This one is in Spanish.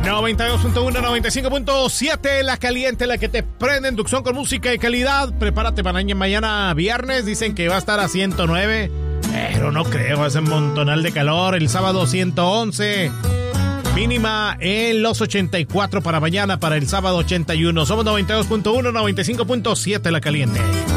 92.1, 95.7, la caliente, la que te prende en Tucson con música de calidad. Prepárate para mañana viernes, dicen que va a estar a 109, pero no creo, hace un montonal de calor. El sábado 111, mínima en los 84 para mañana, para el sábado 81. Somos 92.1, 95.7, la caliente.